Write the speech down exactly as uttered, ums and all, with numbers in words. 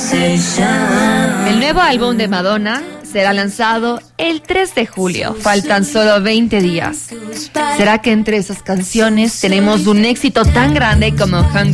El nuevo álbum de Madonna será lanzado el tres de julio. Faltan solo veinte días. ¿Será que entre esas canciones tenemos un éxito tan grande como Hunger